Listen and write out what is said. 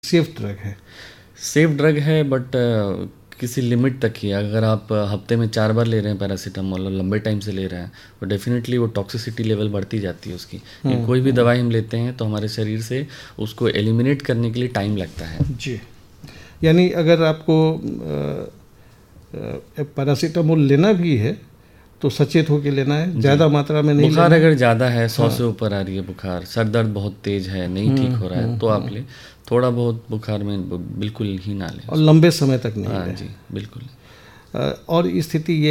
Safe drug है? Safe drug है but किसी लिमिट तक ही। अगर आप हफ्ते में 4 बार ले रहे हैं पैरासीटामोल और लंबे टाइम से ले रहे हैं तो डेफिनेटली वो टॉक्सिसिटी लेवल बढ़ती जाती है उसकी। कोई भी दवाई हम लेते हैं तो हमारे शरीर से उसको एलिमिनेट करने के लिए टाइम लगता है। जी, यानी अगर आपको पैरासीटामोल लेना भी है तो सचेत होकर लेना है, ज़्यादा मात्रा में नहीं। बुखार अगर ज़्यादा है, 100 से ऊपर आ रही है बुखार, सर दर्द बहुत तेज है, नहीं ठीक हो रहा है, तो आप लें। थोड़ा बहुत बुखार में बिल्कुल ही ना लें और लंबे समय तक नहीं। हाँ जी, बिल्कुल। और स्थिति ये